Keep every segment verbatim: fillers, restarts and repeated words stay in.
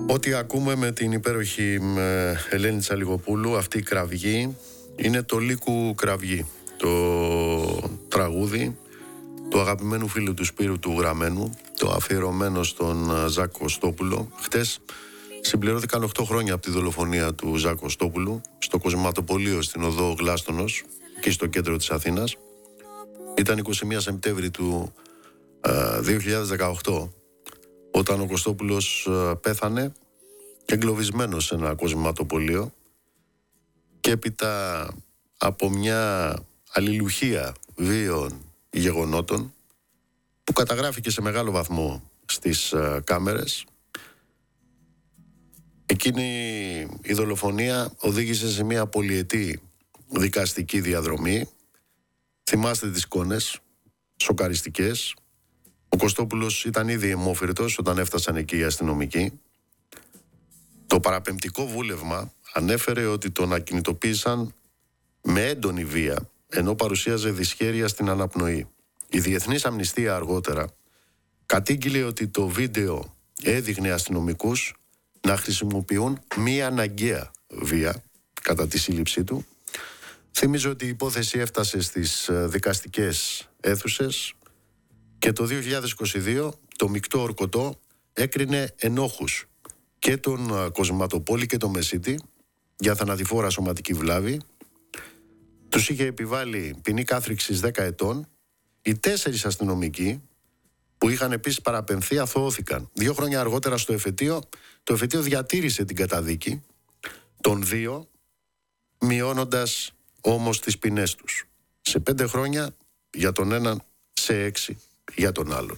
Ό,τι ακούμε με την υπέροχη με Ελένη Τσαλιγοπούλου, αυτή η κραυγή, είναι το Λύκου Κραυγή. Το τραγούδι του αγαπημένου φίλου του Σπύρου του Γραμμένου, το αφιερωμένο στον Ζακ Κωστόπουλο. Χτες συμπληρώθηκαν οκτώ χρόνια από τη δολοφονία του Ζακ Κωστόπουλου στο Κοσματοπολείο στην οδό Γλάστονος, εκεί στο κέντρο της Αθήνας. Ήταν εικοστή πρώτη Σεπτέμβρη του ε, δύο χιλιάδες δεκαοκτώ, όταν ο Κωστόπουλος ε, πέθανε εγκλωβισμένος σε ένα κοσματοπολείο, και έπειτα από μια αλληλουχία βίων γεγονότων που καταγράφηκε σε μεγάλο βαθμό στις ε, κάμερες, εκείνη η δολοφονία οδήγησε σε μια πολυετή δικαστική διαδρομή. Θυμάστε τις εικόνες, σοκαριστικές. Ο Κωστόπουλος ήταν ήδη αιμόφυρτος όταν έφτασαν εκεί οι αστυνομικοί. Το παραπεμπτικό βούλευμα ανέφερε ότι τον ακινητοποίησαν με έντονη βία, ενώ παρουσίαζε δυσχέρεια στην αναπνοή. Η Διεθνής Αμνηστία αργότερα κατήγγειλε ότι το βίντεο έδειχνε αστυνομικούς να χρησιμοποιούν μία αναγκαία βία κατά τη σύλληψή του. Θυμίζω ότι η υπόθεση έφτασε στις δικαστικές αίθουσες και το δύο χιλιάδες είκοσι δύο το μεικτό ορκωτό έκρινε ενόχους και τον Κοσματοπόλη και τον Μεσίτη για θανατηφόρα σωματική βλάβη. Τους είχε επιβάλει ποινή κάθριξης δέκα ετών. Οι τέσσερις αστυνομικοί που είχαν επίσης παραπεμφθεί αθωώθηκαν. Δύο χρόνια αργότερα στο εφετείο, το εφετείο διατήρησε την καταδίκη των δύο, μειώνοντας όμως τις ποινές τους. Σε πέντε χρόνια για τον έναν, σε έξι για τον άλλον.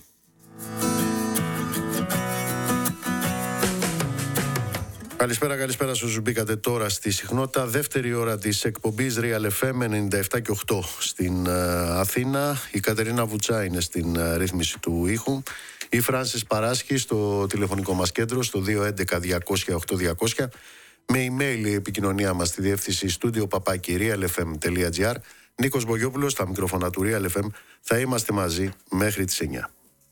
Καλησπέρα, καλησπέρα σε όσους μπήκατε τώρα στη συχνότητα. Δεύτερη ώρα της εκπομπής Real εφ εμ ενενήντα επτά και οκτώ στην uh, Αθήνα. Η Κατερίνα Βουτσά είναι στην uh, ρύθμιση του ήχου. Η Φράνσις Παράσχη στο τηλεφωνικό μας κέντρο στο δύο έντεκα διακόσια οκτώ διακόσια. Με email η επικοινωνία μας στη διεύθυνση στούντιο παπάκι real f m τελεία g r. Νίκος Μπογιόπουλος στα μικρόφωνα του Real εφ εμ. Θα είμαστε μαζί μέχρι τις εννιά.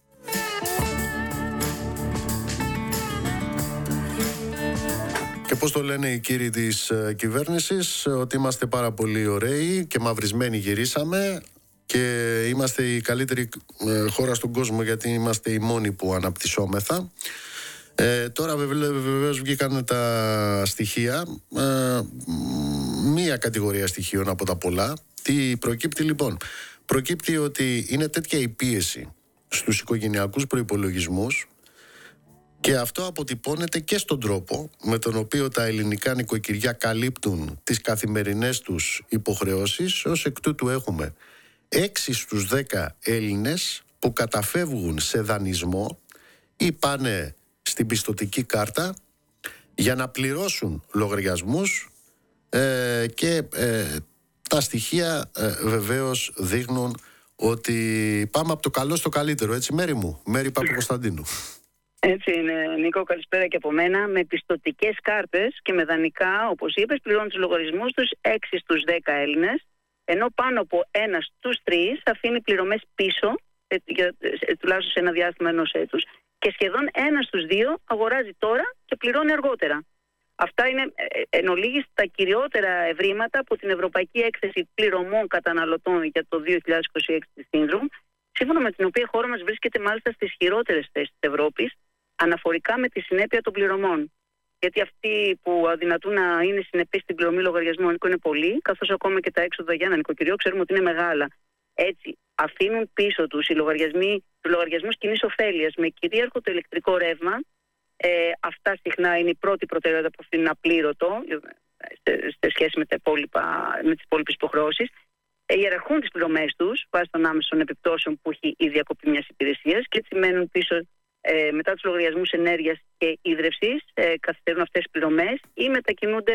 Και πώς το λένε οι κύριοι της ε, κυβέρνησης, ότι είμαστε πάρα πολύ ωραίοι και μαυρισμένοι γυρίσαμε και είμαστε η καλύτερη ε, χώρα στον κόσμο, γιατί είμαστε οι μόνοι που αναπτυσσόμεθα. Ε, τώρα βεβαίως βγήκαν τα στοιχεία, ε, μία κατηγορία στοιχείων από τα πολλά. Τι προκύπτει λοιπόν? Προκύπτει ότι είναι τέτοια η πίεση στους οικογενειακούς προϋπολογισμούς, και αυτό αποτυπώνεται και στον τρόπο με τον οποίο τα ελληνικά νοικοκυριά καλύπτουν τις καθημερινές τους υποχρεώσεις. Ως εκ τούτου έχουμε έξι στους δέκα Έλληνες που καταφεύγουν σε δανεισμό ή πάνε στην πιστωτική κάρτα για να πληρώσουν λογαριασμούς, ε, και ε, τα στοιχεία ε, βεβαίως δείχνουν ότι πάμε από το καλό στο καλύτερο. Έτσι, Μέρη μου, Μέρη Παπακοσταντίνου. Έτσι είναι, Νίκο, καλησπέρα και από μένα. Με πιστωτικές κάρτες και με δανεικά, όπως είπες, πληρώνουν τους λογαριασμούς τους έξι στους δέκα Έλληνες, ενώ πάνω από ένα στους τρεις αφήνει πληρωμές πίσω, ε, για, ε, τουλάχιστον σε ένα διάστημα ενός έτους, και σχεδόν ένα στους δύο αγοράζει τώρα και πληρώνει αργότερα. Αυτά είναι ε, εν ολίγης τα κυριότερα ευρήματα από την Ευρωπαϊκή Έκθεση Πληρωμών Καταναλωτών για το δύο χιλιάδες είκοσι έξι της Syndrome, σύμφωνα με την οποία η χώρα μας βρίσκεται μάλιστα στις χειρότερες θέσεις της Ευρώπης αναφορικά με τη συνέπεια των πληρωμών. Γιατί αυτοί που αδυνατούν να είναι συνεπείς στην πληρωμή λογαριασμών είναι πολλοί, καθώς ακόμα και τα έξοδα για ένα νοικοκυριό ξέρουμε ότι είναι μεγάλα. Έτσι, αφήνουν πίσω τους οι λογαριασμοί, τους λογαριασμούς κοινής ωφέλειας με κυρίαρχο το ηλεκτρικό ρεύμα. Ε, αυτά συχνά είναι η πρώτη προτεραιότητα που αφήνουν απλήρωτο σε σχέση με, τα υπόλοιπα, με τις υπόλοιπες υποχρεώσεις. Ε, ιεραρχούν τις πληρωμές τους βάσει των άμεσων επιπτώσεων που έχει η διακοπή μιας υπηρεσίας, και έτσι μένουν πίσω ε, μετά τους λογαριασμούς ενέργειας και ίδρυυσης, ε, καθυστερούν αυτές τις πληρωμές ή μετακινούνται